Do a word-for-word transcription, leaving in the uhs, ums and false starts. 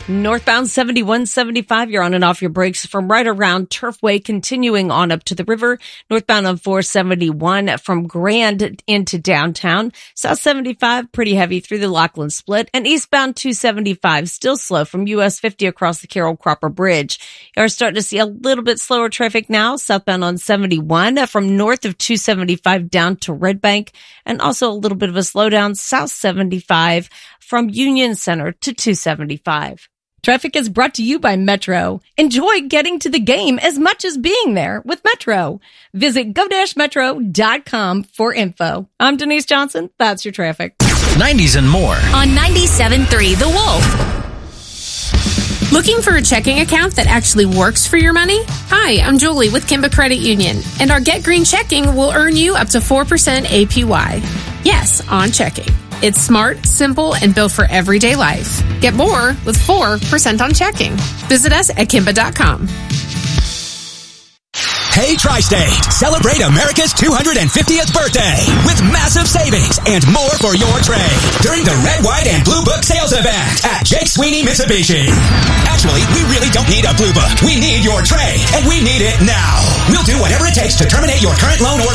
Northbound seventy-one seventy-five, you're on and off your brakes from right around Turfway, continuing on up to the river. Northbound on four seventy-one from Grand into downtown. South seventy-five, pretty heavy through the Lachlan Split. And eastbound two seventy-five, still slow from U S fifty across the Carroll Cropper Bridge. You're starting to see a little bit slower traffic now, southbound on seventy-one from north of two seventy-five down to Red Bank. And also a little bit of a slowdown south seventy-five from Union Center to two seventy-five. Traffic is brought to you by Metro. Enjoy getting to the game as much as being there with Metro. Visit go dash metro dot com for info. I'm Denise Johnson. That's your traffic. nineties and more on ninety-seven point three The Wolf. Looking for a checking account that actually works for your money? Hi, I'm Julie with Kimba Credit Union, and our Get Green Checking will earn you up to four percent A P Y. Yes, on checking. It's smart, simple, and built for everyday life. Get more with four percent on checking. Visit us at kimba dot com. Hey, Tri-State, celebrate America's two hundred fiftieth birthday with massive savings and more for your trade during the Red, White, and Blue Book sales event at Jake Sweeney Mitsubishi. Actually, we really don't need a Blue Book. We need your trade, and we need it now. We'll do whatever it takes to terminate your current loan or